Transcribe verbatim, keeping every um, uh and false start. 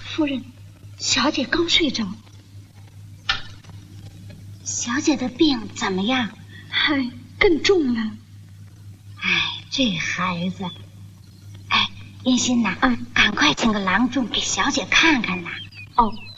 夫人，小姐刚睡着。 小姐的病怎么样？ 嗨，更重了。 哎，这孩子，哎，银心呐， 嗯， 赶快请个郎中给小姐看看呐。 哦，